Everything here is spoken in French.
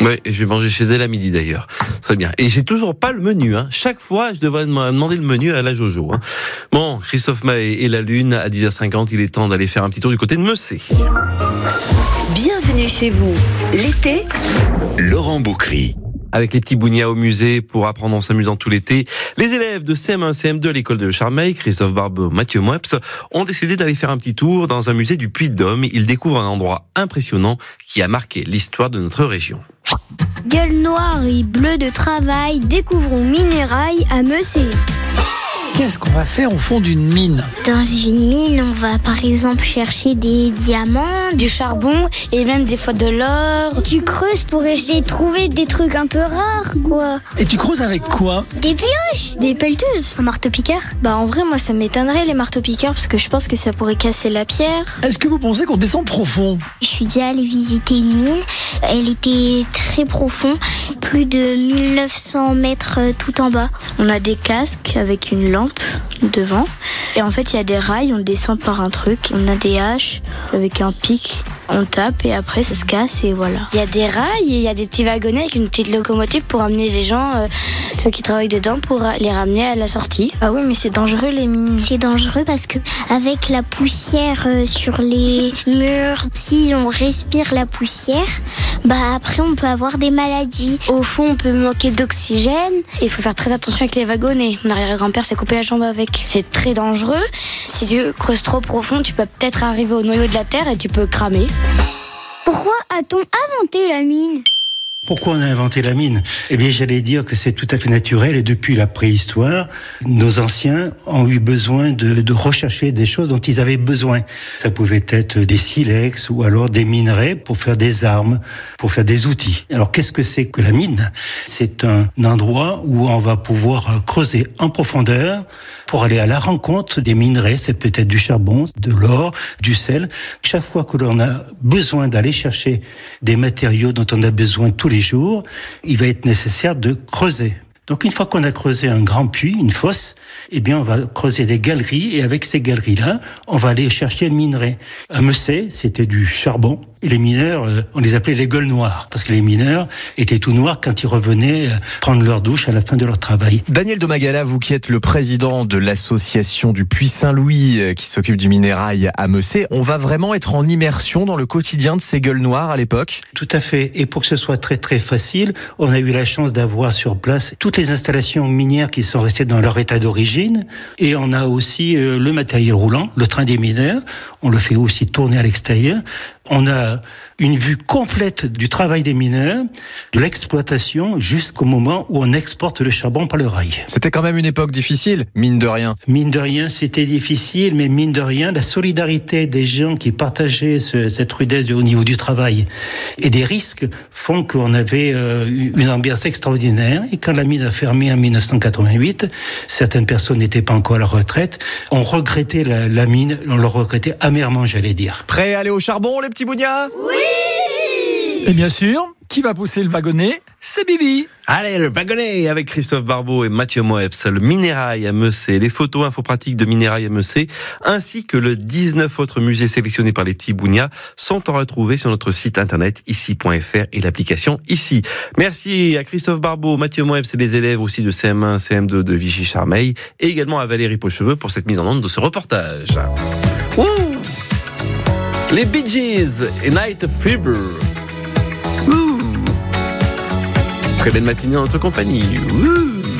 Ouais, et je vais manger chez elle à midi d'ailleurs. Très bien. Et j'ai toujours pas le menu, hein. Chaque fois, je devrais demander le menu à la Jojo, hein. Bon, Christophe Maé et la Lune, à 10h50, il est temps d'aller faire un petit tour du côté de Meussé. Bienvenue chez vous. L'été, Laurent Boucry. Avec les petits bougnats au musée pour apprendre en s'amusant tout l'été, les élèves de CM1, CM2 à l'école de Charmeil, Christophe Barbeau, Mathieu Moeps, ont décidé d'aller faire un petit tour dans un musée du Puy-de-Dôme. Ils découvrent un endroit impressionnant qui a marqué l'histoire de notre région. Gueule noire et bleue de travail, découvrons Minérail à Meussé. Qu'est-ce qu'on va faire au fond d'une mine ? Dans une mine, on va par exemple chercher des diamants, du charbon et même des fois de l'or. Tu creuses pour essayer de trouver des trucs un peu rares, quoi. Et tu creuses avec quoi ? Des pioches, des pelleteuses, un marteau-piqueur. En vrai, moi ça m'étonnerait les marteaux-piqueurs parce que je pense que ça pourrait casser la pierre. Est-ce que vous pensez qu'on descend profond ? Je suis déjà allée visiter une mine. Elle était très profonde, plus de 1900 mètres tout en bas. On a des casques avec une lampe devant et en fait il y a des rails, on descend par un truc, on a des haches avec un pic, on tape et après ça se casse et voilà. Il y a des rails et il y a des petits wagonnets avec une petite locomotive pour amener les gens, ceux qui travaillent dedans, pour les ramener à la sortie. Ah oui, mais c'est dangereux les mines. C'est dangereux parce que avec la poussière sur les murs, si on respire la poussière, après on peut avoir des maladies. Au fond on peut manquer d'oxygène et il faut faire très attention avec les wagonnets. Mon arrière-grand-père s'est coupé la jambe avec. C'est très dangereux. Si tu creuses trop profond, tu peux peut-être arriver au noyau de la terre et tu peux cramer. Pourquoi a-t-on inventé la mine ? Pourquoi on a inventé la mine ? Eh bien, j'allais dire que c'est tout à fait naturel et depuis la préhistoire, nos anciens ont eu besoin de rechercher des choses dont ils avaient besoin. Ça pouvait être des silex ou alors des minerais pour faire des armes, pour faire des outils. Alors, qu'est-ce que c'est que la mine ? C'est un endroit où on va pouvoir creuser en profondeur pour aller à la rencontre des minerais. C'est peut-être du charbon, de l'or, du sel. Chaque fois que l'on a besoin d'aller chercher des matériaux dont on a besoin tous les jours, il va être nécessaire de creuser. Donc une fois qu'on a creusé un grand puits, une fosse, eh bien on va creuser des galeries et avec ces galeries-là, on va aller chercher le minerai. À Meussé, c'était du charbon et les mineurs, on les appelait les gueules noires parce que les mineurs étaient tout noirs quand ils revenaient prendre leur douche à la fin de leur travail. Daniel Domagala, vous qui êtes le président de l'association du Puy Saint-Louis qui s'occupe du minérail à Meussé, on va vraiment être en immersion dans le quotidien de ces gueules noires à l'époque ? Tout à fait. Et pour que ce soit très très facile, on a eu la chance d'avoir sur place toutes les installations minières qui sont restées dans leur état d'origine et on a aussi le matériel roulant, le train des mineurs, on le fait aussi tourner à l'extérieur. On a une vue complète du travail des mineurs, de l'exploitation jusqu'au moment où on exporte le charbon par le rail. C'était quand même une époque difficile, mine de rien. Mine de rien, c'était difficile, mais mine de rien, la solidarité des gens qui partageaient cette rudesse au niveau du travail et des risques font qu'on avait une ambiance extraordinaire. Et quand la mine a fermé en 1988, certaines personnes n'étaient pas encore à la retraite. On regrettait la mine, on le regrettait amèrement, j'allais dire. Prêt à aller au charbon, les petits bougnats ? Oui ! Et bien sûr, qui va pousser le wagonnet ? C'est Bibi. Allez, le wagonnet avec Christophe Barbeau et Mathieu Moeps, le minérail à Meussé, les photos infopratiques de minérail à Meussé, ainsi que le 19 autres musées sélectionnés par les petits bougnats sont à retrouver sur notre site internet ici.fr et l'application ici. Merci à Christophe Barbeau, Mathieu Moeps et les élèves aussi de CM1, CM2 de Vichy-Charmeil et également à Valérie Pocheveux pour cette mise en onde de ce reportage. Ouh, les Bee Gees et Night Fever. Très belle matinée en notre compagnie. Ouh.